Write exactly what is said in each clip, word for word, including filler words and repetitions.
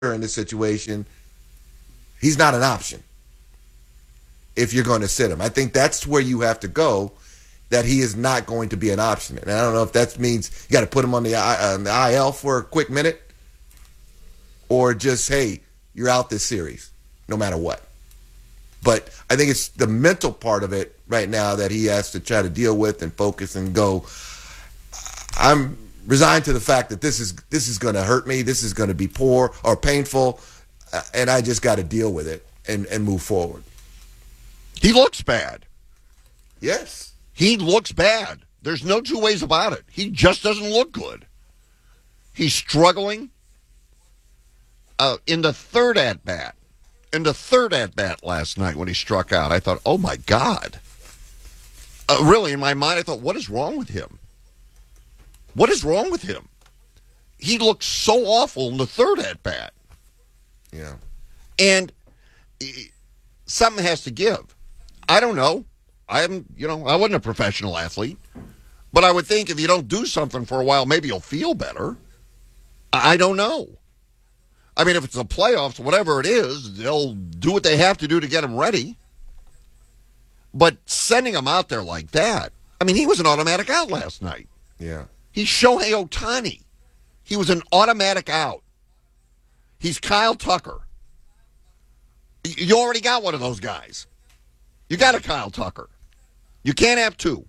in this situation, he's not an option if you're going to sit him. I think that's where you have to go, that he is not going to be an option. And I don't know if that means you got to put him on the, on the I L for a quick minute, or just, hey, you're out this series no matter what. But I think it's the mental part of it right now that he has to try to deal with and focus and go, I'm resigned to the fact that this is this is going to hurt me, this is going to be poor or painful, uh, and I just got to deal with it and, and move forward. He looks bad. Yes. He looks bad. There's no two ways about it. He just doesn't look good. He's struggling. Uh, in the third at-bat, in the third at-bat last night when he struck out, I thought, oh, my God. Uh, really, in my mind, I thought, what is wrong with him? What is wrong with him? He looked so awful in the third at-bat. Yeah. And something has to give. I don't know. I'm, you know, I wasn't a professional athlete. But I would think if you don't do something for a while, maybe you'll feel better. I don't know. I mean, if it's the playoffs, whatever it is, they'll do what they have to do to get him ready. But sending him out there like that, I mean, he was an automatic out last night. Yeah. He's Shohei Ohtani. He was an automatic out. He's Kyle Tucker. You already got one of those guys. You got a Kyle Tucker. You can't have two.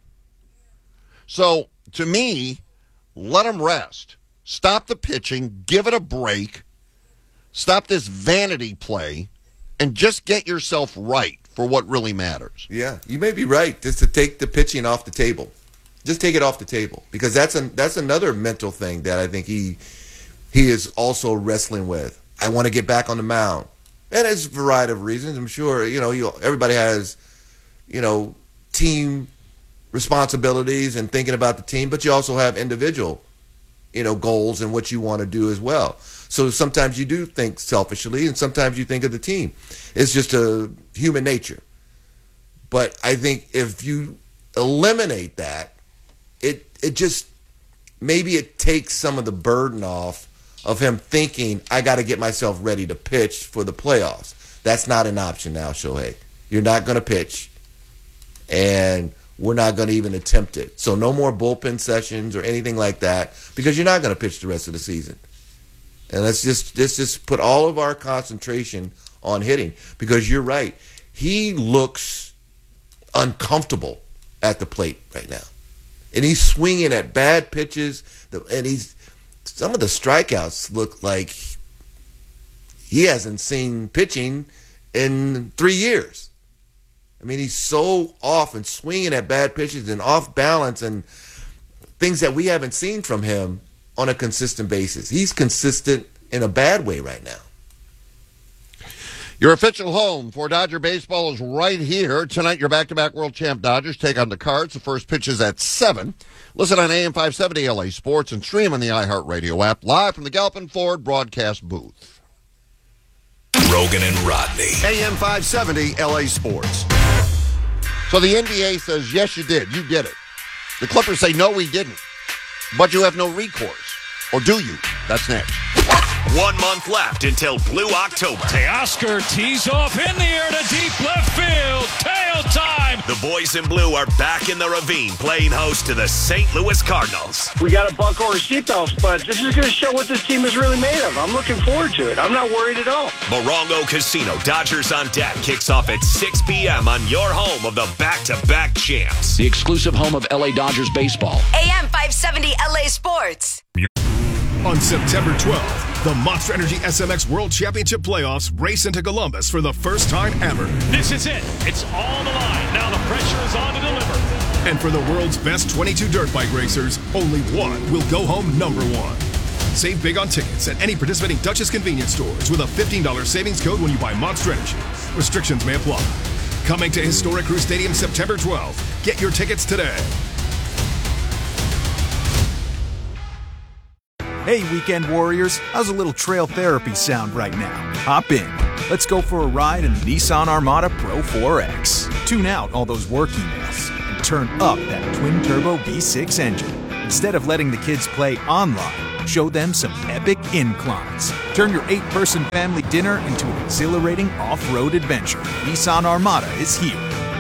So, to me, let him rest. Stop the pitching. Give it a break. Stop this vanity play. And just get yourself right for what really matters. Yeah, you may be right. Just to take the pitching off the table. Just take it off the table, because that's a, that's another mental thing that I think he he is also wrestling with. I want to get back on the mound, and there's a variety of reasons. I'm sure you know you everybody has you know team responsibilities and thinking about the team, but you also have individual you know goals and what you want to do as well. So sometimes you do think selfishly, and sometimes you think of the team. It's just a human nature. But I think if you eliminate that, It it just, maybe it takes some of the burden off of him thinking, I got to get myself ready to pitch for the playoffs. That's not an option now, Shohei. You're not going to pitch, and we're not going to even attempt it. So no more bullpen sessions or anything like that, because you're not going to pitch the rest of the season. And let's just, let's just put all of our concentration on hitting, because you're right. He looks uncomfortable at the plate right now. And he's swinging at bad pitches, and he's some of the strikeouts look like he hasn't seen pitching in three years. I mean, he's so off and swinging at bad pitches and off balance and things that we haven't seen from him on a consistent basis. He's consistent in a bad way right now. Your official home for Dodger baseball is right here. Tonight, your back-to-back world champ Dodgers take on the Cards. The first pitch is at seven. Listen on A M five seventy L A Sports and stream on the iHeartRadio app live from the Galpin Ford broadcast booth. Rogan and Rodney. A M five seventy L A Sports. So the N B A says, yes, you did. You did it. The Clippers say, no, we didn't. But you have no recourse. Or do you? That's next. One month left until Blue October. Teoscar tees off in the air to deep left field. Tail time. The boys in blue are back in the ravine playing host to the Saint Louis Cardinals. We got to buckle our seatbelts, but this is going to show what this team is really made of. I'm looking forward to it. I'm not worried at all. Morongo Casino, Dodgers on Deck, kicks off at six p.m. on your home of the back-to-back champs. The exclusive home of L A Dodgers baseball. A M five seventy L A Sports. On September twelfth, the Monster Energy S M X World Championship Playoffs race into Columbus for the first time ever. This is it. It's on the line. Now the pressure is on to deliver. And for the world's best twenty-two dirt bike racers, only one will go home number one. Save big on tickets at any participating Dutchess convenience stores with a fifteen dollars savings code when you buy Monster Energy. Restrictions may apply. Coming to historic Crew Stadium September twelfth. Get your tickets today. Hey, weekend warriors, how's a little trail therapy sound right now? Hop in. Let's go for a ride in the Nissan Armada Pro four X. Tune out all those work emails and turn up that twin-turbo V six engine. Instead of letting the kids play online, Show them some epic inclines. Turn your eight-person family dinner into an exhilarating off-road adventure. Nissan Armada is here.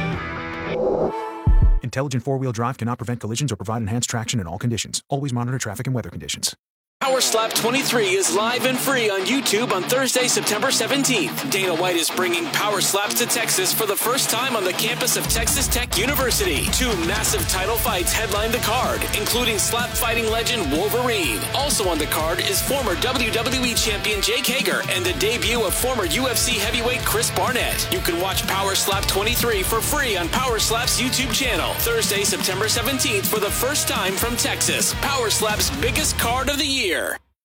Intelligent four-wheel drive cannot prevent collisions or provide enhanced traction in all conditions. Always monitor traffic and weather conditions. Power Slap twenty-three is live and free on YouTube on Thursday, September seventeenth. Dana White is bringing Power Slaps to Texas for the first time on the campus of Texas Tech University. Two massive title fights headline the card, including slap fighting legend Wolverine. Also on the card is former W W E champion Jake Hager and the debut of former U F C heavyweight Chris Barnett. You can watch Power Slap twenty-three for free on Power Slap's YouTube channel. Thursday, September seventeenth for the first time from Texas. Power Slap's biggest card of the year.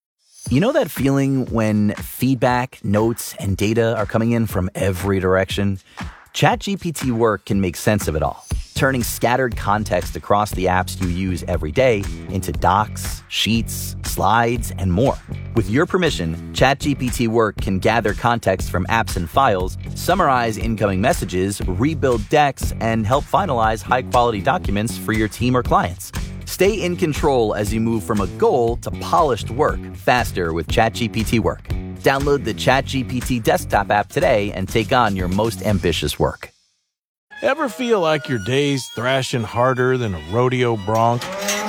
You know that feeling when feedback, notes, and data are coming in from every direction? ChatGPT Work can make sense of it all, turning scattered context across the apps you use every day into docs, sheets, slides, and more. With your permission, ChatGPT Work can gather context from apps and files, summarize incoming messages, rebuild decks, and help finalize high-quality documents for your team or clients. Stay in control as you move from a goal to polished work faster with ChatGPT Work. Download the ChatGPT desktop app today and take on your most ambitious work. Ever feel like your day's thrashing harder than a rodeo bronc?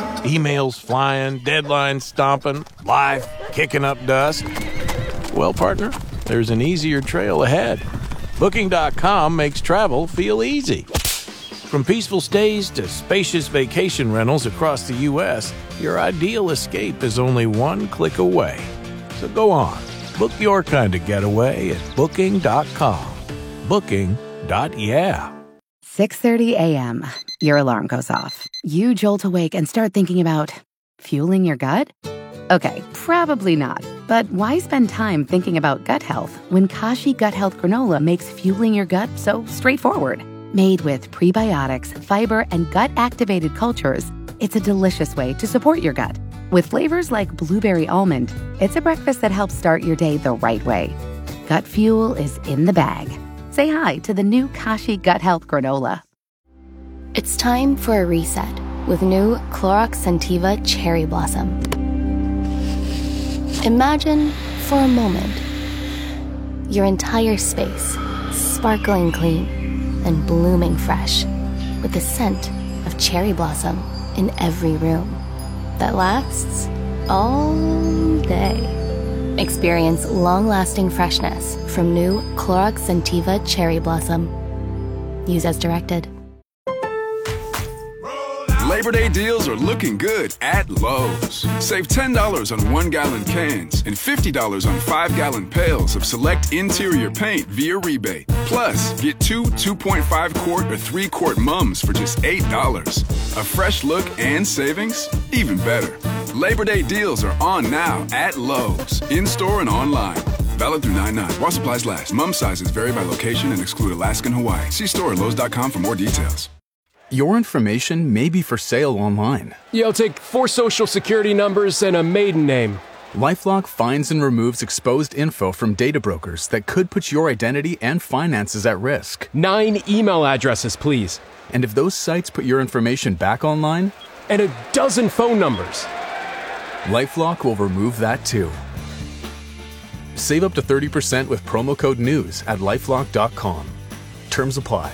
Emails flying, deadlines stomping, life kicking up dust? Well, partner, there's an easier trail ahead. Booking dot com makes travel feel easy. From peaceful stays to spacious vacation rentals across the U S, your ideal escape is only one click away. So go on, book your kind of getaway at Booking dot com. Booking. Yeah. six thirty a.m. Your alarm goes off. You jolt awake and start thinking about fueling your gut? Okay, probably not. But why spend time thinking about gut health when Kashi Gut Health Granola makes fueling your gut so straightforward? Made with prebiotics, fiber, and gut-activated cultures, it's a delicious way to support your gut. With flavors like blueberry almond, it's a breakfast that helps start your day the right way. Gut fuel is in the bag. Say hi to the new Kashi Gut Health Granola. It's time for a reset with new Clorox Scentiva Cherry Blossom. Imagine, for a moment, your entire space sparkling clean and blooming fresh with the scent of cherry blossom in every room that lasts all day. Experience long-lasting freshness from new Clorox Scentiva Cherry Blossom. Use as directed. Labor Day deals are looking good at Lowe's. Save ten dollars on one-gallon cans and fifty dollars on five-gallon pails of select interior paint via rebate. Plus, get two two point five quart or three quart mums for just eight dollars. A fresh look and savings? Even better. Labor Day deals are on now at Lowe's, in-store and online. Valid through nine nine. While supplies last. Mum sizes vary by location and exclude Alaska and Hawaii. See store at Lowe's dot com for more details. Your information may be for sale online. Yeah, I'll take four social security numbers and a maiden name. LifeLock finds and removes exposed info from data brokers that could put your identity and finances at risk. Nine email addresses, please. And if those sites put your information back online? And a dozen phone numbers. LifeLock will remove that too. Save up to thirty percent with promo code NEWS at lifelock dot com. Terms apply.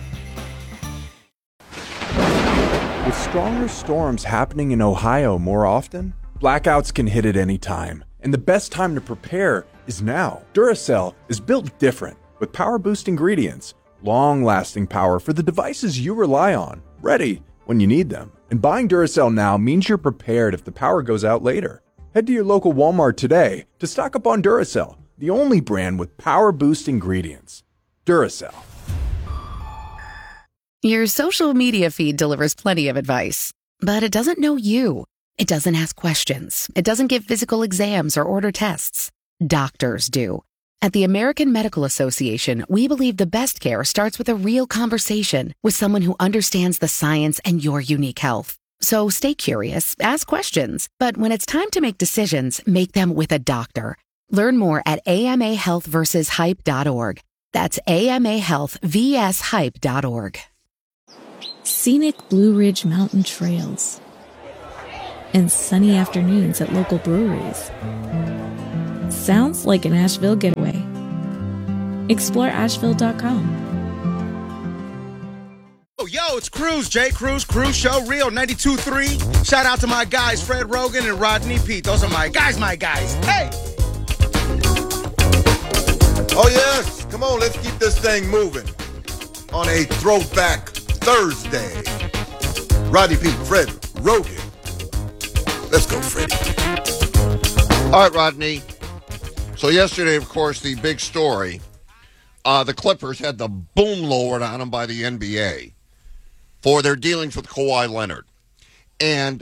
With stronger storms happening in Ohio more often, blackouts can hit at any time, and the best time to prepare is now. Duracell is built different, with power-boost ingredients, long-lasting power for the devices you rely on, ready when you need them. And buying Duracell now means you're prepared if the power goes out later. Head to your local Walmart today to stock up on Duracell, the only brand with power-boost ingredients. Duracell. Your social media feed delivers plenty of advice, but it doesn't know you. It doesn't ask questions. It doesn't give physical exams or order tests. Doctors do. At the American Medical Association, we believe the best care starts with a real conversation with someone who understands the science and your unique health. So stay curious, ask questions, but when it's time to make decisions, make them with a doctor. Learn more at A M A health versus hype dot org. That's A M A health versus hype dot org. Scenic Blue Ridge Mountain Trails. and sunny afternoons at local breweries. Sounds like an Asheville getaway. Explore asheville dot com. Oh, yo, it's Cruz, Jay Cruz, Cruz Show, Rio ninety-two point three. Shout out to my guys, Fred Rogan and Rodney Pete. Those are my guys, my guys. Hey! Oh, yes. Come on, let's keep this thing moving on a Throwback Thursday. Rodney Pete, Fred Rogan. Let's go, Freddie. All right, Rodney. So yesterday, of course, the big story, uh, the Clippers had the boom lowered on them by the N B A for their dealings with Kawhi Leonard. And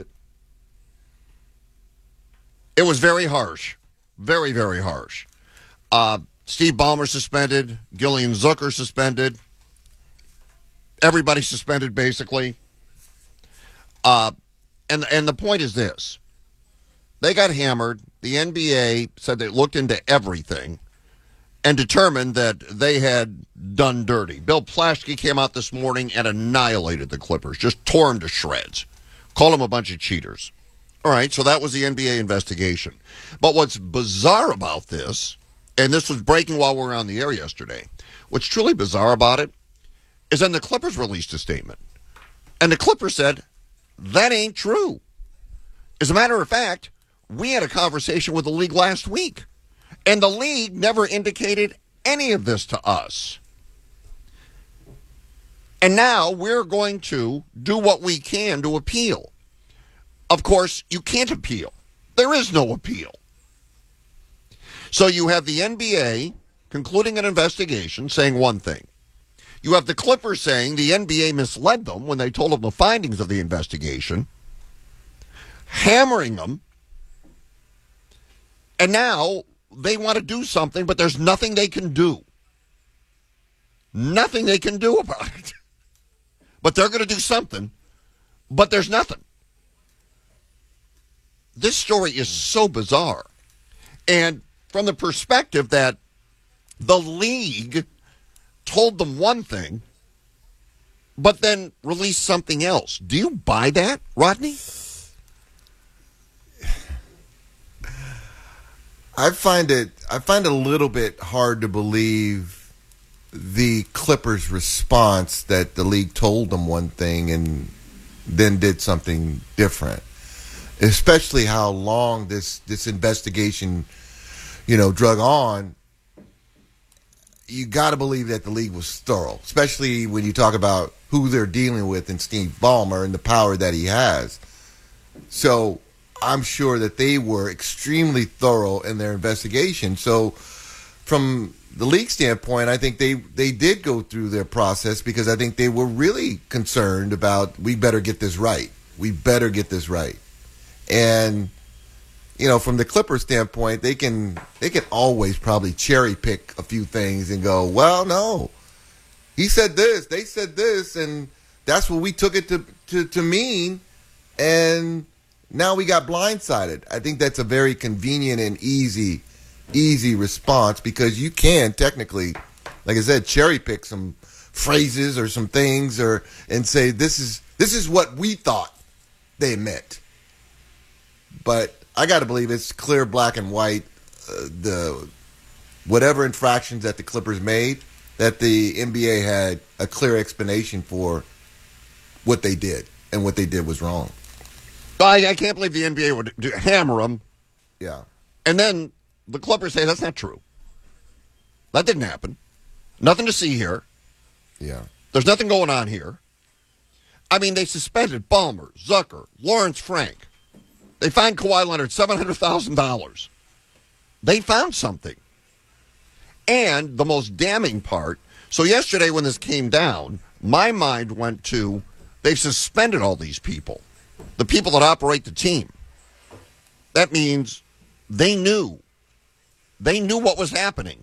it was very harsh. Very, very harsh. Uh, Steve Ballmer suspended. Gillian Zucker suspended. Everybody suspended, basically. Uh, and, and the point is this. They got hammered. The N B A said they looked into everything and determined that they had done dirty. Bill Plaschke came out this morning and annihilated the Clippers, just tore them to shreds, called them a bunch of cheaters. All right, so that was the N B A investigation. But what's bizarre about this, and this was breaking while we were on the air yesterday, what's truly bizarre about it is then the Clippers released a statement. And the Clippers said, that ain't true. As a matter of fact, we had a conversation with the league last week, and the league never indicated any of this to us. And now we're going to do what we can to appeal. Of course, you can't appeal. There is no appeal. So you have the N B A concluding an investigation saying one thing. You have the Clippers saying the N B A misled them when they told them the findings of the investigation, hammering them, and now they want to do something, but there's nothing they can do. Nothing they can do about it. But they're going to do something, but there's nothing. This story is so bizarre. And from the perspective that the league told them one thing, but then released something else. Do you buy that, Rodney? I find it I find it a little bit hard to believe the Clippers' response that the league told them one thing and then did something different. Especially how long this, this investigation, you know, drug on. You got to believe that the league was thorough, especially when you talk about who they're dealing with in Steve Ballmer and the power that he has. So I'm sure that they were extremely thorough in their investigation. So from the league standpoint, I think they, they did go through their process because I think they were really concerned about, we better get this right. We better get this right. And, you know, from the Clippers standpoint, they can they can always probably cherry pick a few things and go, well, no, he said this, they said this, and that's what we took it to, to, to mean, and now we got blindsided. I think that's a very convenient and easy, easy response because you can technically, like I said, cherry pick some phrases or some things or and say this is this is what we thought they meant. But I got to believe it's clear, black and white. Uh, the whatever infractions that the Clippers made, that the N B A had a clear explanation for what they did, and what they did was wrong. I, I can't believe the N B A would do, hammer them. Yeah. And then the Clippers say that's not true. That didn't happen. Nothing to see here. Yeah. There's nothing going on here. I mean, they suspended Ballmer, Zucker, Lawrence Frank. They fined Kawhi Leonard seven hundred thousand dollars. They found something. And the most damning part, so yesterday when this came down, my mind went to, they've suspended all these people, the people that operate the team. That means they knew. They knew what was happening.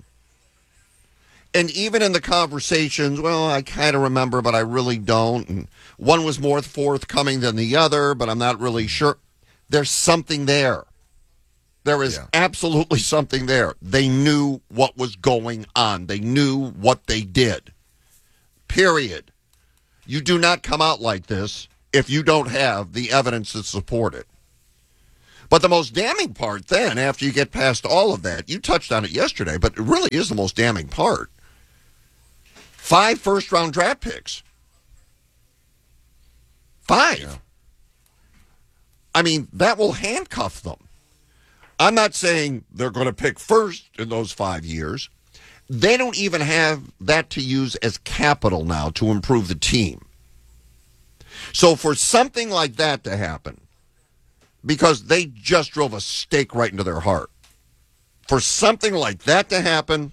And even in the conversations, well, I kind of remember, but I really don't. And one was more forthcoming than the other, but I'm not really sure. There's something there. There is yeah. absolutely something there. They knew what was going on. They knew what they did. Period. You do not come out like this if you don't have the evidence to support it. But the most damning part then, after you get past all of that, you touched on it yesterday, but it really is the most damning part. Five first-round draft picks. Five. Yeah. I mean, that will handcuff them. I'm not saying they're going to pick first in those five years. They don't even have that to use as capital now to improve the team. So for something like that to happen, because they just drove a stake right into their heart, for something like that to happen,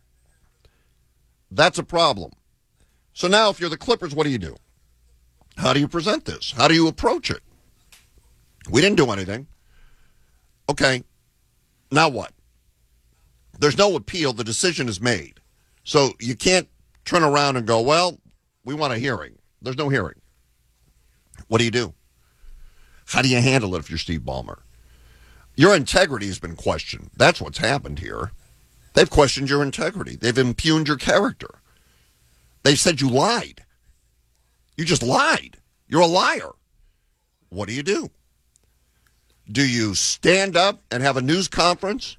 that's a problem. So now if you're the Clippers, what do you do? How do you present this? How do you approach it? We didn't do anything. Okay, now what? There's no appeal. The decision is made. So you can't turn around and go, well, we want a hearing. There's no hearing. What do you do? How do you handle it if you're Steve Ballmer? Your integrity has been questioned. That's what's happened here. They've questioned your integrity. They've impugned your character. They said you lied. You just lied. You're a liar. What do you do? Do you stand up and have a news conference?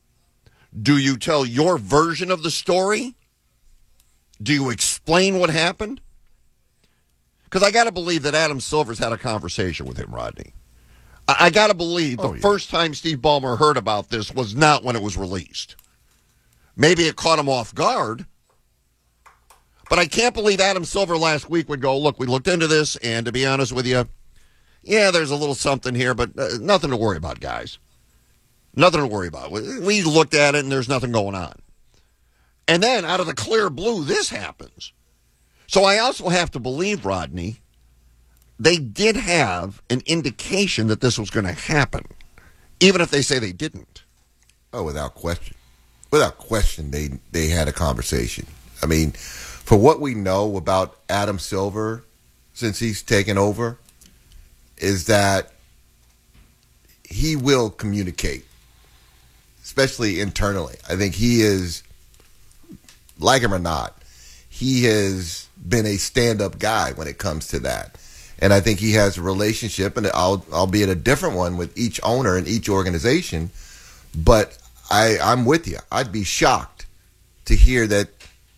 Do you tell your version of the story? Do you explain what happened? Because I got to believe that Adam Silver's had a conversation with him, Rodney. I, I got to believe the oh, yeah. first time Steve Ballmer heard about this was not when it was released. Maybe it caught him off guard. But I can't believe Adam Silver last week would go, look, we looked into this, and to be honest with you, yeah, there's a little something here, but uh, nothing to worry about, guys. Nothing to worry about. We looked at it, and there's nothing going on. And then, out of the clear blue, this happens. So I also have to believe, Rodney, they did have an indication that this was going to happen, even if they say they didn't. Oh, without question. Without question, they, they had a conversation. I mean, for what we know about Adam Silver since he's taken over, is that he will communicate, especially internally. I think he is, like him or not, he has been a stand-up guy when it comes to that. And I think he has a relationship, and albeit a different one, with each owner and each organization. But I, I'm with you. I'd be shocked to hear that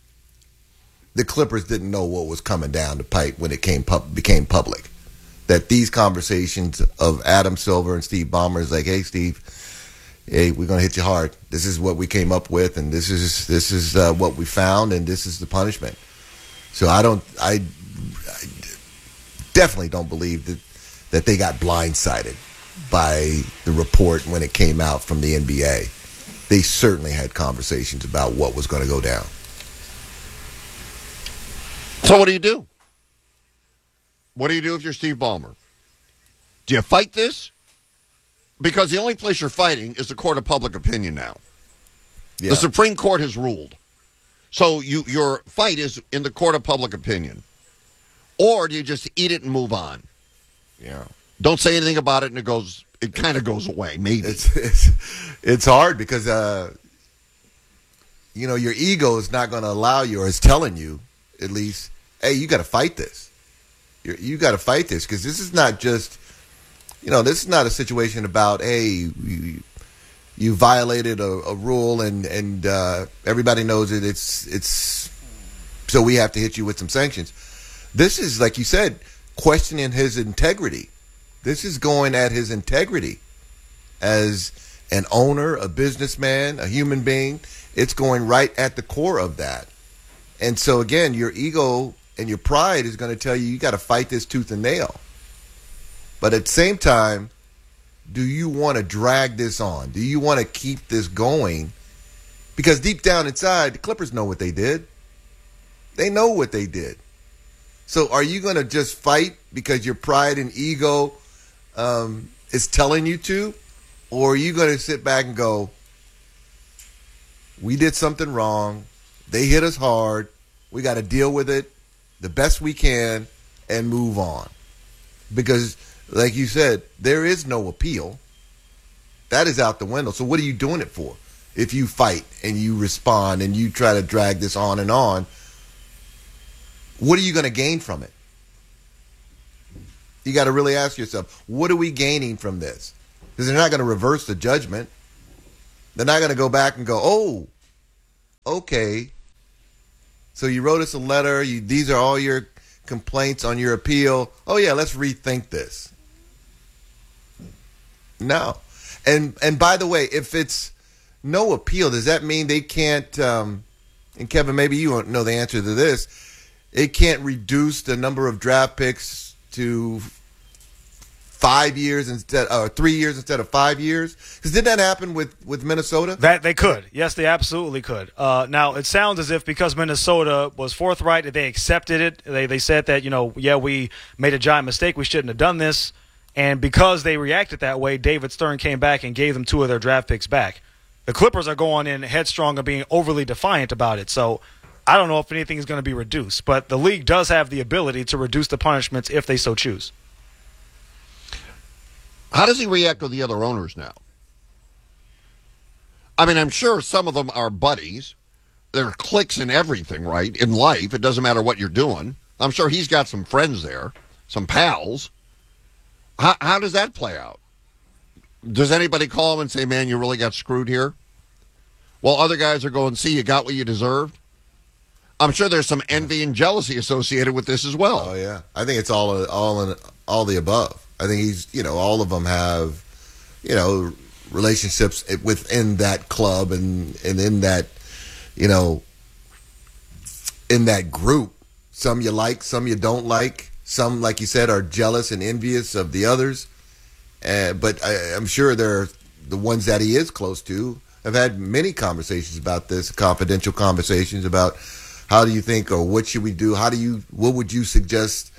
the Clippers didn't know what was coming down the pipe when it came pub- became public. That these conversations of Adam Silver and Steve Ballmer is like, hey, Steve, hey, we're going to hit you hard. This is what we came up with, and this is this is uh, what we found, and this is the punishment. So I don't, I, I definitely don't believe that that they got blindsided by the report when it came out from the N B A. They certainly had conversations about what was going to go down. So what do you do? What do you do if you're Steve Ballmer? Do you fight this? Because the only place you're fighting is the court of public opinion now. Yeah. The Supreme Court has ruled. So you your fight is in the court of public opinion. Or do you just eat it and move on? Yeah. Don't say anything about it, and it goes. It kind of goes away, maybe. It's, it's, it's hard because, uh, you know, your ego is not going to allow you, or is telling you, at least, hey, you got to fight this. You're, you got to fight this, because this is not just, you know, this is not a situation about, hey, you, you violated a, a rule and and uh, everybody knows it. It's it's so we have to hit you with some sanctions. This is, like you said, questioning his integrity. This is going at his integrity as an owner, a businessman, a human being. It's going right at the core of that. And so, again, your ego and your pride is going to tell you you got to fight this tooth and nail. But at the same time, do you want to drag this on? Do you want to keep this going? Because deep down inside, the Clippers know what they did. They know what they did. So are you going to just fight because your pride and ego um, is telling you to? Or are you going to sit back and go, we did something wrong. They hit us hard. We got to deal with it the best we can and move on. Because, like you said, there is no appeal. That is out the window. So what are you doing it for? If you fight and you respond and you try to drag this on and on, what are you going to gain from it? You got to really ask yourself, what are we gaining from this? because they're not going to reverse the judgment. They're not going to go back and go, oh, okay. So you wrote us a letter. You, these are all your complaints on your appeal. Oh, yeah, let's rethink this. No. And and by the way, if it's no appeal, does that mean they can't, um, and Kevin, maybe you won't know the answer to this, it can't reduce the number of draft picks to five years instead, or uh, three years instead of five years? Because did that happen with, with Minnesota? That they could. Yes, they absolutely could. Uh, now, it sounds as if because Minnesota was forthright, that they accepted it. They they said that, you know, yeah, we made a giant mistake. We shouldn't have done this. And because they reacted that way, David Stern came back and gave them two of their draft picks back. The Clippers are going in headstrong and being overly defiant about it. So I don't know if anything is going to be reduced. But the league does have the ability to reduce the punishments if they so choose. How does he react with the other owners now? I mean, I'm sure some of them are buddies. There are cliques in everything, right? In life, it doesn't matter what you're doing. I'm sure he's got some friends there, some pals. How, how does that play out? Does anybody call him and say, man, you really got screwed here? While other guys are going, see, you got what you deserved? I'm sure there's some envy and jealousy associated with this as well. Oh, yeah. I think it's all all in, all the above. I think he's, you know, all of them have, you know, relationships within that club and, and in that, you know, in that group. Some you like, some you don't like. Some, like you said, are jealous and envious of the others. Uh, but I, I'm sure there are the ones that he is close to. I've had many conversations about this, confidential conversations about how do you think or what should we do? How do you, what would you suggest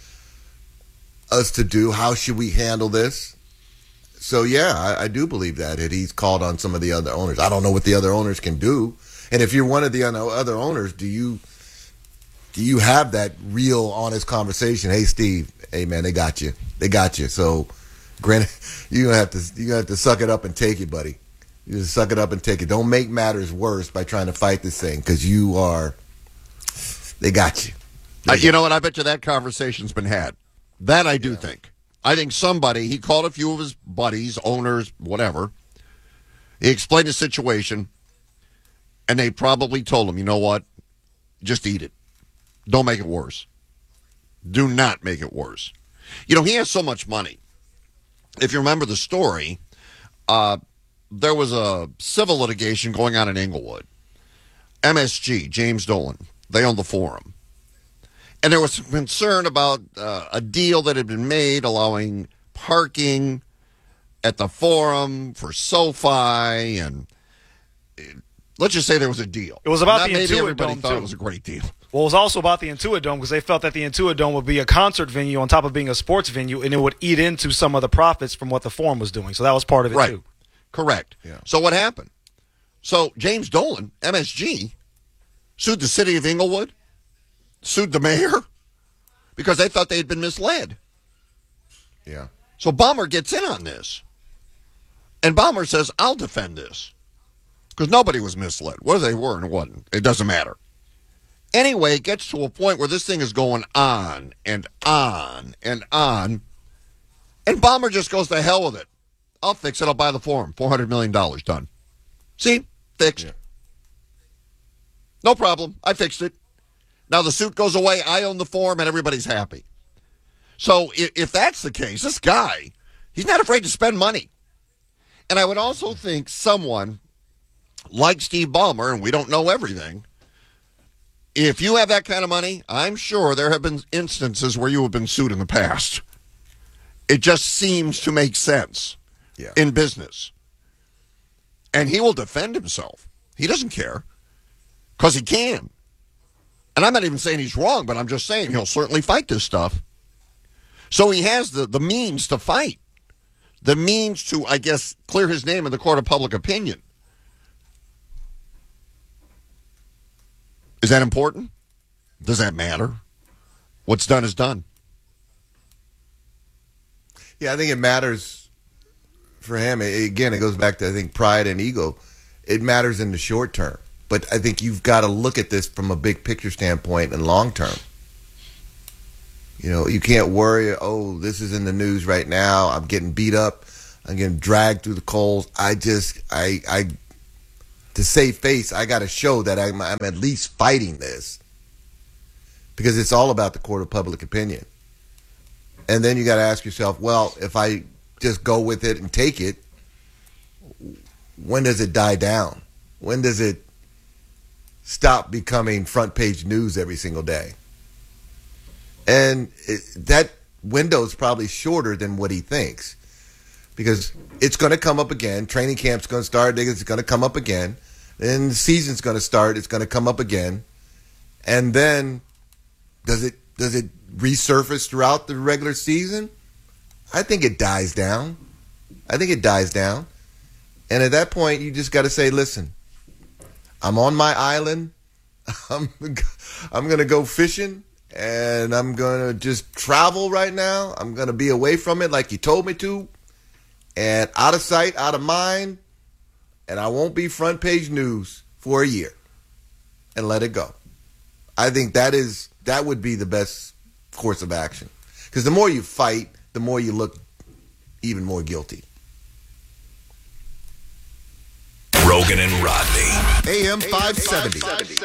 us to do? How should we handle this? So, yeah, I, I do believe that, that he's called on some of the other owners. I don't know what the other owners can do. And if you're one of the other owners, do you do you have that real, honest conversation? Hey, Steve, hey, man, they got you. They got you. So, granted, you're going to have to you're gonna have to suck it up and take it, buddy. You just suck it up and take it. Don't make matters worse by trying to fight this thing because you are – they got you. They Uh, got you know what? I bet you that conversation's been had. That I do yeah. think. I think somebody, he called a few of his buddies, owners, whatever. He explained the situation, and they probably told him, you know what? Just eat it. Don't make it worse. Do not make it worse. You know, he has so much money. If you remember the story, uh, there was a civil litigation going on in Inglewood. M S G, James Dolan, they own the Forum. And there was some concern about uh, a deal that had been made allowing parking at the Forum for SoFi, and let's just say there was a deal. It was about Not the maybe Intuit everybody Dome, thought too. it was a great deal. Well, it was also about the Intuit Dome because they felt that the Intuit Dome would be a concert venue on top of being a sports venue, and it would eat into some of the profits from what the Forum was doing. So that was part of it, right. too. Correct. Yeah. So what happened? So James Dolan, M S G, sued the city of Inglewood, sued the mayor, because they thought they had been misled. Yeah. So Ballmer gets in on this. And Ballmer says, I'll defend this. Because nobody was misled. Whether they were and wasn't, it doesn't matter. Anyway, it gets to a point where this thing is going on and on and on. And Ballmer just goes to hell with it. I'll fix it. I'll buy the Forum. four hundred million dollars done. See? Fixed. Yeah. No problem. I fixed it. Now the suit goes away. I own the Forum, and everybody's happy. So if, if that's the case, this guy, he's not afraid to spend money. And I would also think someone like Steve Ballmer, and we don't know everything, if you have that kind of money, I'm sure there have been instances where you have been sued in the past. It just seems to make sense yeah. in business. And he will defend himself. He doesn't care because he can. And I'm not even saying he's wrong, but I'm just saying he'll certainly fight this stuff. So he has the, the means to fight, the means to, I guess, clear his name in the court of public opinion. Is that important? Does that matter? What's done is done. Yeah, I think it matters for him. Again, it goes back to, I think, pride and ego. It matters in the short term. But I think you've got to look at this from a big picture standpoint and long term. You know, you can't worry, oh, this is in the news right now. I'm getting beat up. I'm getting dragged through the coals. I just, I, I, to save face, I got to show that I'm, I'm at least fighting this, because it's all about the court of public opinion. And then you got to ask yourself, well, if I just go with it and take it, when does it die down? When does it stop becoming front page news every single day? And it, that window is probably shorter than what he thinks, because it's going to come up again. Training camp's going to start. It's going to come up again. Then the season's going to start. It's going to come up again. And then does it does it resurface throughout the regular season? I think it dies down. I think it dies down. And at that point, you just got to say, listen, I'm on my island. I'm, I'm going to go fishing, and I'm going to just travel right now. I'm going to be away from it like you told me to, and out of sight, out of mind, and I won't be front page news for a year, and let it go. I think that is that would be the best course of action, because the more you fight, the more you look even more guilty. Rogan and Rodney. A M five seventy.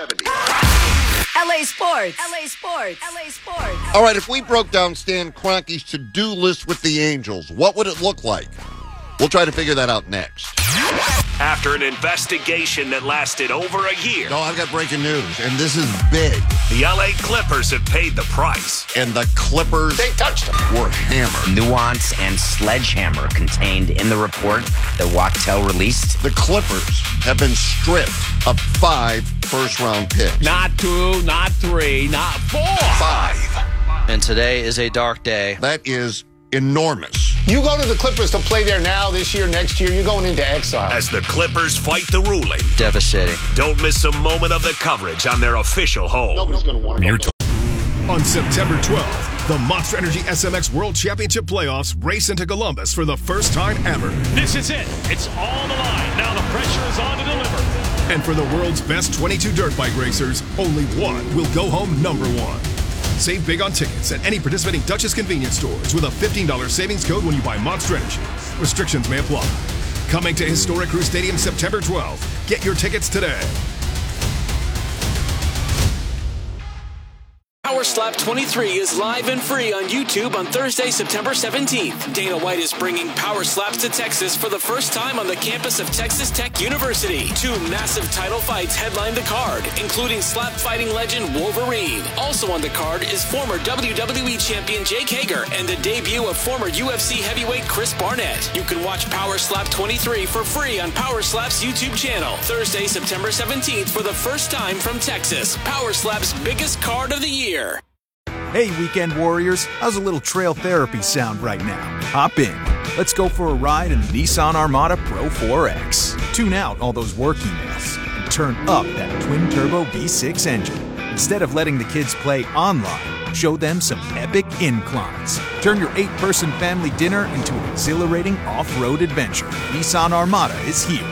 L A Sports. L A Sports. L A Sports. All right, if we broke down Stan Kroenke's to-do list with the Angels, what would it look like? We'll try to figure that out next. After an investigation that lasted over a year. No, I've got breaking news, and this is big. The L A Clippers have paid the price. And the Clippers, they touched them, were hammered. Nuance and sledgehammer contained in the report that Wachtell released. The Clippers have been stripped of five first-round picks. Not two, not three, not four. Five. And today is a dark day. That is enormous. You go to the Clippers to play there now, this year, next year, you're going into exile. As the Clippers fight the ruling. Devastating. Don't miss a moment of the coverage on their official home. Nobody's going to want to t- On September twelfth, the Monster Energy S M X World Championship Playoffs race into Columbus for the first time ever. This is it. It's all the line. Now the pressure is on to deliver. And for the world's best twenty-two dirt bike racers, only one will go home number one. Save big on tickets at any participating Dutchess convenience stores with a fifteen dollars savings code when you buy Monster Energy. Restrictions may apply. Coming to Historic Crew Stadium September twelfth. Get your tickets today. Power Slap twenty-three is live and free on YouTube on Thursday, September seventeenth. Dana White is bringing Power Slaps to Texas for the first time on the campus of Texas Tech University. Two massive title fights headline the card, including slap fighting legend Wolverine. Also on the card is former W W E champion Jake Hager and the debut of former U F C heavyweight Chris Barnett. You can watch Power Slap twenty-three for free on Power Slap's YouTube channel. Thursday, September seventeenth for the first time from Texas. Power Slap's biggest card of the year. Hey, weekend warriors, how's a little trail therapy sound right now? Hop in. Let's go for a ride in the Nissan Armada Pro four X. Tune out all those work emails and turn up that twin-turbo V six engine. Instead of letting the kids play online, show them some epic inclines. Turn your eight-person family dinner into an exhilarating off-road adventure. Nissan Armada is here.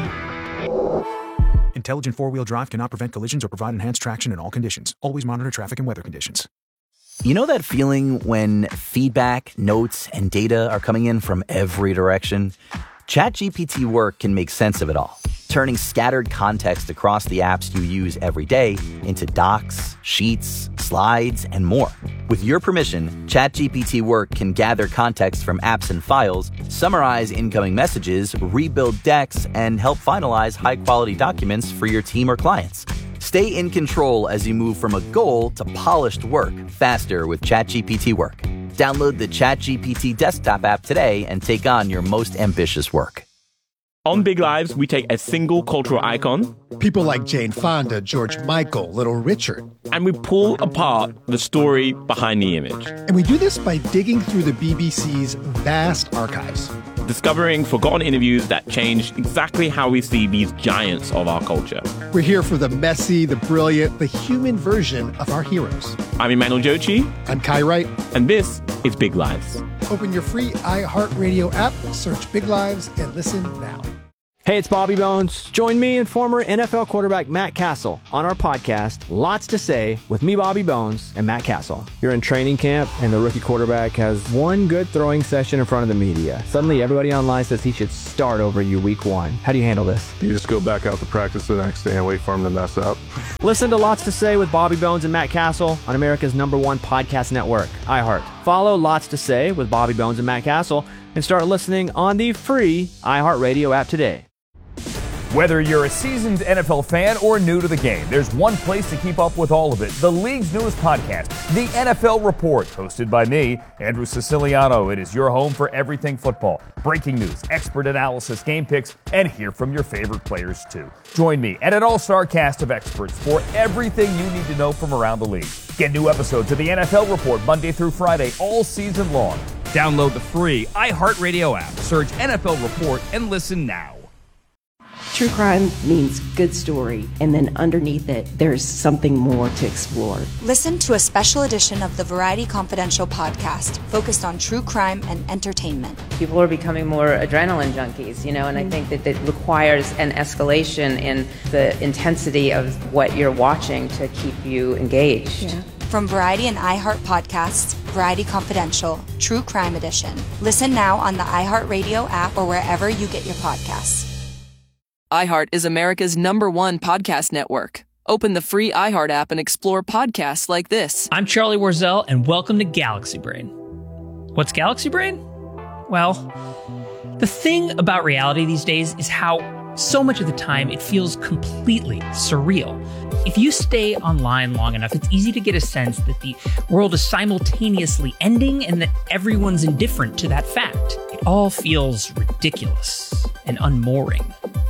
Intelligent four-wheel drive cannot prevent collisions or provide enhanced traction in all conditions. Always monitor traffic and weather conditions. You know that feeling when feedback, notes, and data are coming in from every direction? ChatGPT Work can make sense of it all, turning scattered context across the apps you use every day into docs, sheets, slides, and more. With your permission, ChatGPT Work can gather context from apps and files, summarize incoming messages, rebuild decks, and help finalize high-quality documents for your team or clients. Stay in control as you move from a goal to polished work faster with ChatGPT Work. Download the ChatGPT desktop app today and take on your most ambitious work. On Big Lives, we take a single cultural icon, people like Jane Fonda, George Michael, Little Richard, and we pull apart the story behind the image. And we do this by digging through the B B C's vast archives, discovering forgotten interviews that changed exactly how we see these giants of our culture. We're here for the messy, the brilliant, the human version of our heroes. I'm Emmanuel Jochi. I'm Kai Wright. And this is Big Lives. Open your free iHeartRadio app, search Big Lives, and listen now. Hey, it's Bobby Bones. Join me and former N F L quarterback Matt Castle on our podcast, Lots to Say, with me, Bobby Bones, and Matt Castle. You're in training camp, and the rookie quarterback has one good throwing session in front of the media. Suddenly, everybody online says he should start over you week one. How do you handle this? You just go back out to practice the next day and wait for him to mess up. Listen to Lots to Say with Bobby Bones and Matt Castle on America's number one podcast network, iHeart. Follow Lots to Say with Bobby Bones and Matt Castle and start listening on the free iHeartRadio app today. Whether you're a seasoned N F L fan or new to the game, there's one place to keep up with all of it. The league's newest podcast, The N F L Report, hosted by me, Andrew Siciliano. It is your home for everything football. Breaking news, expert analysis, game picks, and hear from your favorite players too. Join me and an all-star cast of experts for everything you need to know from around the league. Get new episodes of The N F L Report Monday through Friday all season long. Download the free iHeartRadio app, search N F L Report, and listen now. True crime means good story, and then underneath it, there's something more to explore. Listen to a special edition of the Variety Confidential podcast focused on true crime and entertainment. People are becoming more adrenaline junkies, you know, and I think that it requires an escalation in the intensity of what you're watching to keep you engaged. Yeah. From Variety and iHeart Podcasts, Variety Confidential, True Crime Edition. Listen now on the iHeartRadio app or wherever you get your podcasts. iHeart is America's number one podcast network. Open the free iHeart app and explore podcasts like this. I'm Charlie Warzel, and welcome to Galaxy Brain. What's Galaxy Brain? Well, the thing about reality these days is how so much of the time it feels completely surreal. If you stay online long enough, it's easy to get a sense that the world is simultaneously ending and that everyone's indifferent to that fact. It all feels ridiculous and unmooring.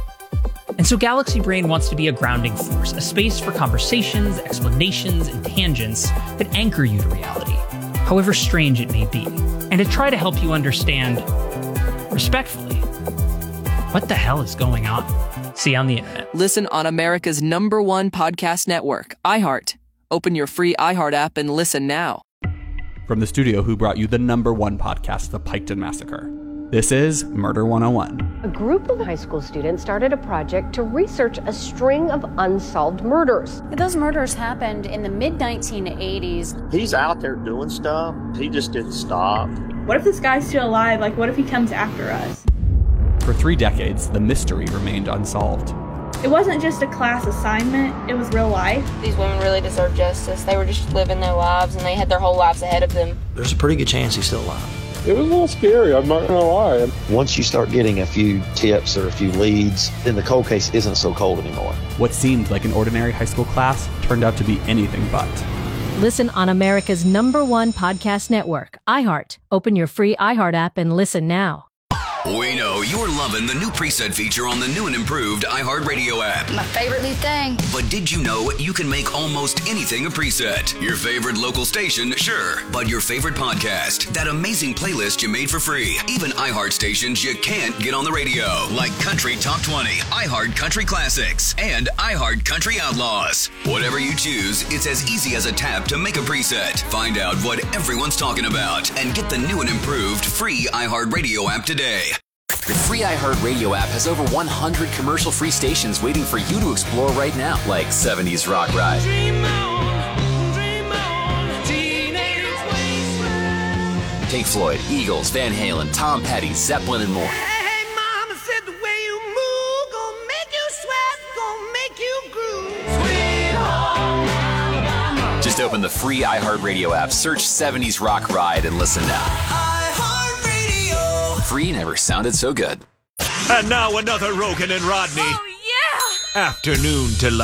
And so Galaxy Brain wants to be a grounding force, a space for conversations, explanations, and tangents that anchor you to reality, however strange it may be, and to try to help you understand, respectfully, what the hell is going on. See you on the internet. Listen on America's number one podcast network, iHeart. Open your free iHeart app and listen now. From the studio who brought you the number one podcast, The Piketon Massacre, this is Murder one oh one. A group of high school students started a project to research a string of unsolved murders. Those murders happened in the mid nineteen eighties. He's out there doing stuff. He just didn't stop. What if this guy's still alive? Like, what if he comes after us? For three decades, the mystery remained unsolved. It wasn't just a class assignment, it was real life. These women really deserve justice. They were just living their lives, and they had their whole lives ahead of them. There's a pretty good chance he's still alive. It was a little scary, I'm not gonna lie. Once you start getting a few tips or a few leads, then the cold case isn't so cold anymore. What seemed like an ordinary high school class turned out to be anything but. Listen on America's number one podcast network, iHeart. Open your free iHeart app and listen now. We know you're loving the new preset feature on the new and improved iHeartRadio app. My favorite new thing. But did you know you can make almost anything a preset? Your favorite local station, sure. But your favorite podcast, that amazing playlist you made for free. Even iHeart stations you can't get on the radio, like Country Top twenty, iHeart Country Classics, and iHeart Country Outlaws. Whatever you choose, it's as easy as a tap to make a preset. Find out what everyone's talking about and get the new and improved free iHeartRadio app today. The free iHeartRadio app has over one hundred commercial-free stations waiting for you to explore right now, like seventies Rock Ride, Dream on, dream on, teenage wasteland. Pink Floyd, Eagles, Van Halen, Tom Petty, Zeppelin, and more. Hey, mama said the way you move gon' make you sweat, gon' make you groove. Sweet home Alabama. Just open the free iHeartRadio app, search seventies Rock Ride, and listen now. Free never sounded so good. And now another Rogan and Rodney. Oh, yeah! Afternoon Delight.